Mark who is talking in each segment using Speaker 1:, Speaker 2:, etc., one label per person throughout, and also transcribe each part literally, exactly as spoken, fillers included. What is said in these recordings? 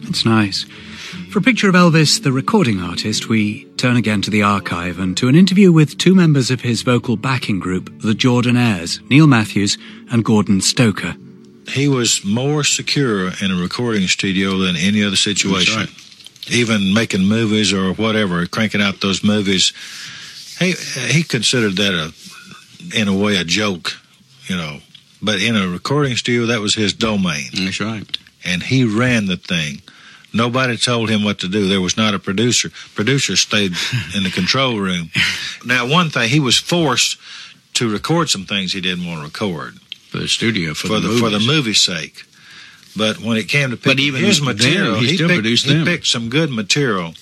Speaker 1: It's nice. For a picture of Elvis, the recording artist, we turn again to the archive and to an interview with two members of his vocal backing group, the Jordanaires, Neil Matthews and Gordon Stoker.
Speaker 2: He was more secure in a recording studio than any other situation. Right. Even making movies or whatever, cranking out those movies, he he considered that, a, in a way, a joke, you know. But in a recording studio, that was his domain.
Speaker 3: That's right.
Speaker 2: And he ran the thing. Nobody told him what to do. There was not a producer. Producer stayed in the control room. Now, one thing, he was forced to record some things he didn't want to record.
Speaker 3: For the studio, for,
Speaker 2: for
Speaker 3: the,
Speaker 2: the For the movie's sake. But when it came to pick his material,
Speaker 3: then, he,
Speaker 2: he,
Speaker 3: still
Speaker 2: picked,
Speaker 3: produced
Speaker 2: he
Speaker 3: them.
Speaker 2: picked some good material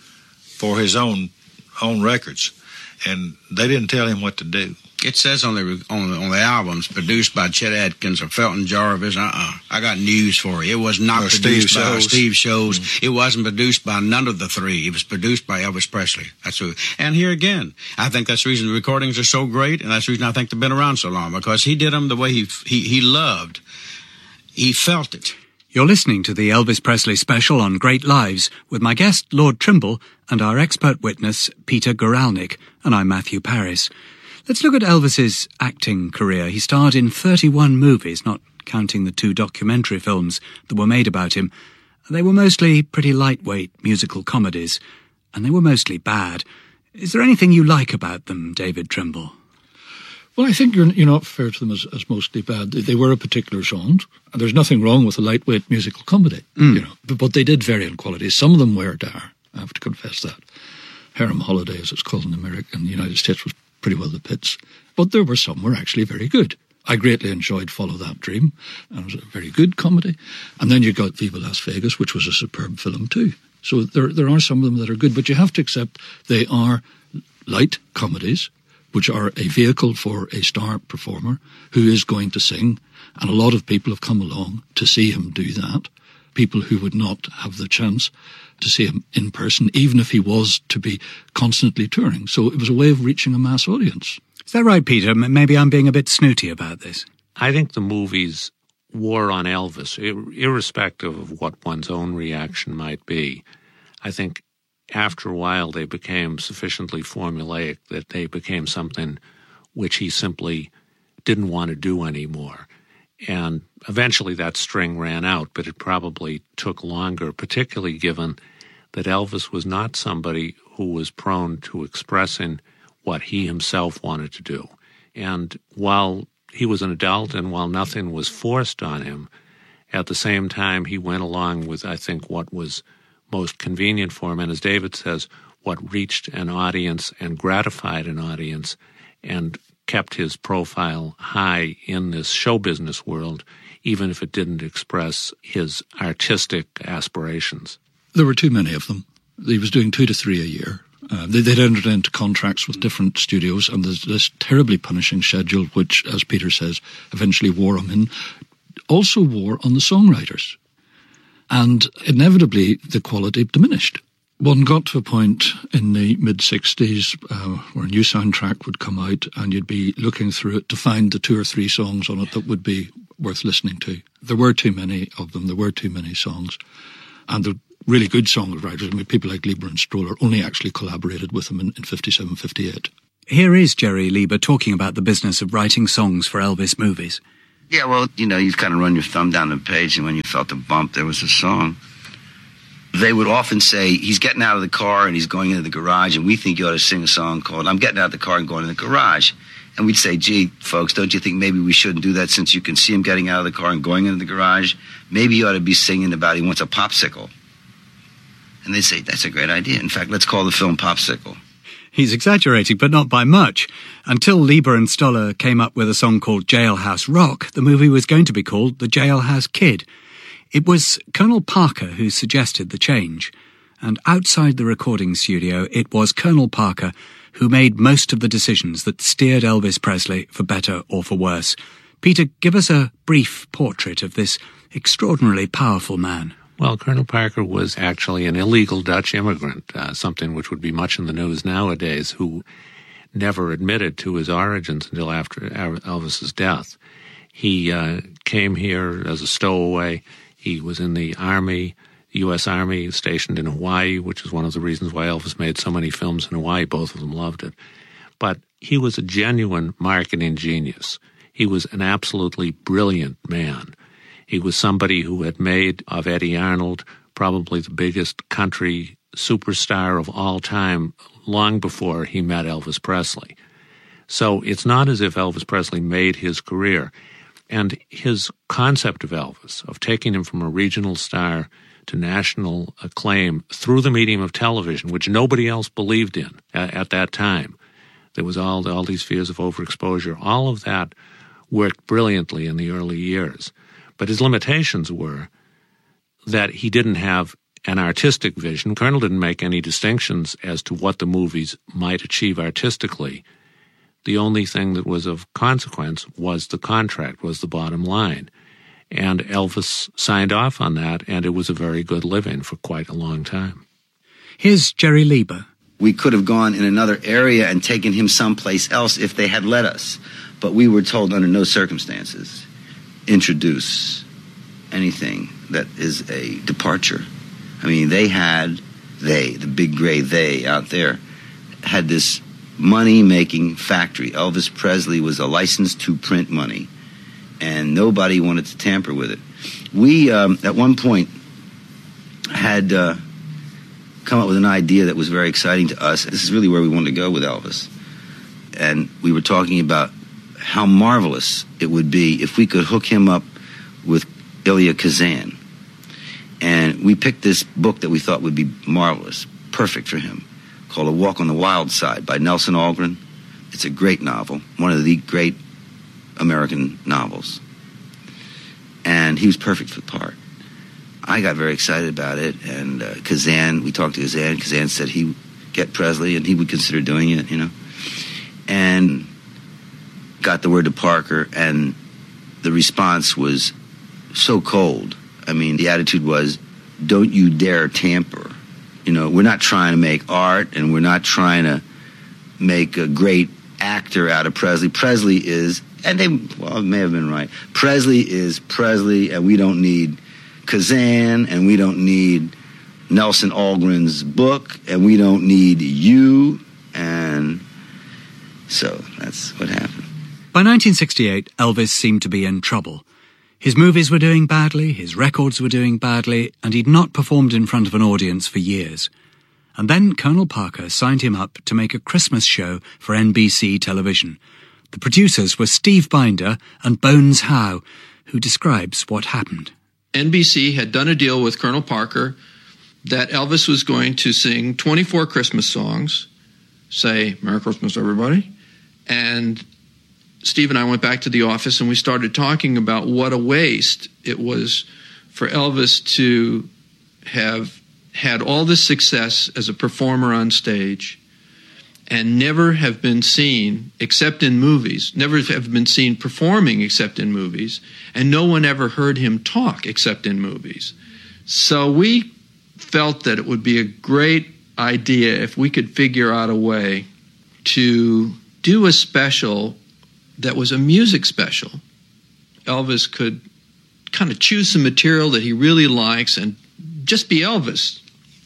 Speaker 2: for his own own records. And they didn't tell him what to do.
Speaker 3: It says on the on the, on the albums, produced by Chet Atkins or Felton Jarvis. Uh-uh. I got news for you. It was not
Speaker 2: or
Speaker 3: produced
Speaker 2: Steve
Speaker 3: by
Speaker 2: Shows.
Speaker 3: Steve Shows.
Speaker 2: Mm-hmm.
Speaker 3: It wasn't produced by none of the three. It was produced by Elvis Presley. That's who. And here again, I think that's the reason the recordings are so great, and that's the reason I think they've been around so long, because he did them the way he he, he loved. He felt it.
Speaker 1: You're listening to the Elvis Presley special on Great Lives with my guest, Lord Trimble, and our expert witness, Peter Guralnick, and I'm Matthew Parris. Let's look at Elvis's acting career. He starred in thirty-one movies, not counting the two documentary films that were made about him. They were mostly pretty lightweight musical comedies, and they were mostly bad. Is there anything you like about them, David Trimble?
Speaker 4: Well, I think you're, you're not fair to them as, as mostly bad. They, they were a particular genre, and there's nothing wrong with a lightweight musical comedy, mm. you know. But, but they did vary in quality. Some of them were dire, I have to confess that. Harem Holiday, as it's called in America, in the United States, was pretty well the pits. But there were some were actually very good. I greatly enjoyed Follow That Dream, and it was a very good comedy. And then you got Viva Las Vegas, which was a superb film too. So there there are some of them that are good, but you have to accept they are light comedies, which are a vehicle for a star performer who is going to sing. And a lot of people have come along to see him do that. People who would not have the chance to see him in person, even if he was to be constantly touring. So it was a way of reaching a mass audience.
Speaker 1: Is that right, Peter? Maybe I'm being a bit snooty about this.
Speaker 5: I think the movies wore on Elvis, ir- irrespective of what one's own reaction might be. I think after a while they became sufficiently formulaic that they became something which he simply didn't want to do anymore. And eventually that string ran out, but it probably took longer, particularly given that Elvis was not somebody who was prone to expressing what he himself wanted to do. And while he was an adult and while nothing was forced on him, at the same time he went along with, I think, what was most convenient for him, and as David says, what reached an audience and gratified an audience and kept his profile high in this show business world, even if it didn't express his artistic aspirations.
Speaker 4: There were too many of them. He was doing two to three a year. Uh, they, they'd entered into contracts with different studios, and there's this terribly punishing schedule, which, as Peter says, eventually wore him in, also wore on the songwriters. And inevitably, the quality diminished. One got to a point in the mid-sixties uh, where a new soundtrack would come out and you'd be looking through it to find the two or three songs on it that would be worth listening to. There were too many of them. There were too many songs. And the really good songwriters, I mean, people like Lieber and Stroller, only actually collaborated with them in, in fifty-seven, fifty-eight.
Speaker 1: Here is Jerry Lieber talking about the business of writing songs for Elvis movies.
Speaker 6: Yeah, well, you know, you kind of run your thumb down the page, and when you felt a bump, there was a song. They would often say, he's getting out of the car and he's going into the garage, and we think you ought to sing a song called I'm Getting Out of the Car and Going in the Garage. And we'd say, gee, folks, don't you think maybe we shouldn't do that since you can see him getting out of the car and going into the garage? Maybe you ought to be singing about he wants a popsicle. And they'd say, that's a great idea. In fact, let's call the film Popsicle.
Speaker 1: He's exaggerating, but not by much. Until Lieber and Stoller came up with a song called Jailhouse Rock, the movie was going to be called The Jailhouse Kid. It was Colonel Parker who suggested the change. And outside the recording studio, it was Colonel Parker who made most of the decisions that steered Elvis Presley for better or for worse. Peter, give us a brief portrait of this extraordinarily powerful man.
Speaker 5: Well, Colonel Parker was actually an illegal Dutch immigrant, uh, something which would be much in the news nowadays, who never admitted to his origins until after Elvis's death. He uh, came here as a stowaway. He was in the Army. U S Army stationed in Hawaii, which is one of the reasons why Elvis made so many films in Hawaii. Both of them loved it. But he was a genuine marketing genius. He was an absolutely brilliant man. He was somebody who had made of Eddie Arnold probably the biggest country superstar of all time long before he met Elvis Presley. So it's not as if Elvis Presley made his career. And his concept of Elvis, of taking him from a regional star to national acclaim through the medium of television, which nobody else believed in at, at that time. There was all, all these fears of overexposure. All of that worked brilliantly in the early years. But his limitations were that he didn't have an artistic vision. Colonel didn't make any distinctions as to what the movies might achieve artistically. The only thing that was of consequence was the contract, was the bottom line. And Elvis signed off on that, and it was a very good living for quite a long time.
Speaker 1: Here's Jerry Lieber.
Speaker 6: We could have gone in another area and taken him someplace else if they had let us. But we were told under no circumstances introduce anything that is a departure. I mean, they had, they, the big gray they out there, had this money-making factory. Elvis Presley was a license to print money, and nobody wanted to tamper with it. We, um, at one point, had uh, come up with an idea that was very exciting to us. This is really where we wanted to go with Elvis. And we were talking about how marvelous it would be if we could hook him up with Elia Kazan. And we picked this book that we thought would be marvelous, perfect for him, called A Walk on the Wild Side by Nelson Algren. It's a great novel, one of the great American novels. And he was perfect for the part. I got very excited about it, and uh, Kazan, we talked to Kazan. Kazan said he would get Presley, and he would consider doing it, you know. And got the word to Parker, and the response was so cold. I mean, the attitude was, don't you dare tamper. You know, we're not trying to make art, and we're not trying to make a great actor out of Presley. Presley is, and they, well, may have been right. Presley is Presley, and we don't need Kazan, and we don't need Nelson Algren's book, and we don't need you, and so that's what happened.
Speaker 1: By nineteen sixty-eight, Elvis seemed to be in trouble. His movies were doing badly, his records were doing badly, and he'd not performed in front of an audience for years. And then Colonel Parker signed him up to make a Christmas show for N B C television. The producers were Steve Binder and Bones Howe, who describes what happened.
Speaker 7: N B C had done a deal with Colonel Parker that Elvis was going to sing twenty-four Christmas songs, say, Merry Christmas, everybody, and Steve and I went back to the office and we started talking about what a waste it was for Elvis to have had all this success as a performer on stage and never have been seen except in movies, never have been seen performing except in movies, and no one ever heard him talk except in movies. So we felt that it would be a great idea if we could figure out a way to do a special that was a music special. Elvis could kind of choose some material that he really likes and just be Elvis.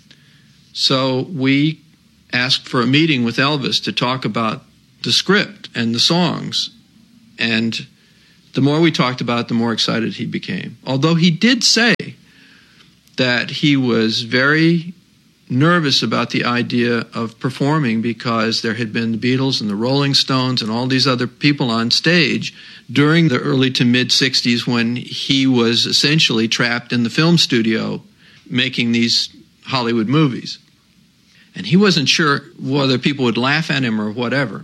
Speaker 7: So we asked for a meeting with Elvis to talk about the script and the songs. And the more we talked about it, the more excited he became. Although he did say that he was very nervous about the idea of performing because there had been the Beatles and the Rolling Stones and all these other people on stage during the early to mid-sixties when he was essentially trapped in the film studio making these Hollywood movies. And he wasn't sure whether people would laugh at him or whatever.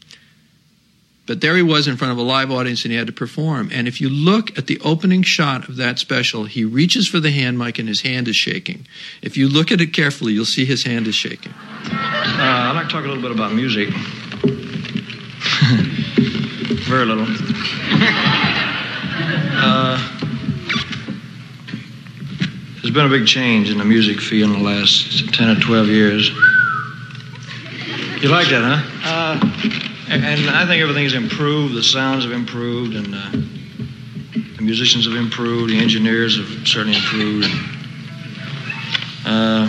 Speaker 7: But there he was in front of a live audience and he had to perform. And if you look at the opening shot of that special, he reaches for the hand mic and his hand is shaking. If you look at it carefully, you'll see his hand is shaking.
Speaker 8: Uh, I'd like to talk a little bit about music. Very little. uh, there's been a big change in the music field in the last ten or twelve years. You like that, huh? Uh... And I think everything's improved. The sounds have improved, and uh, the musicians have improved. The engineers have certainly improved. Uh,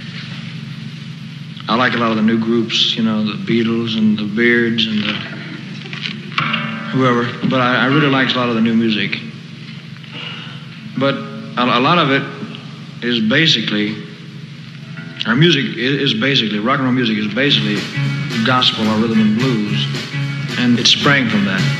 Speaker 8: I like a lot of the new groups, you know, the Beatles and the Beards and the whoever. But I, I really like a lot of the new music. But a, a lot of it is basically, our music is basically, rock and roll music is basically gospel or rhythm and blues. And it sprang from that.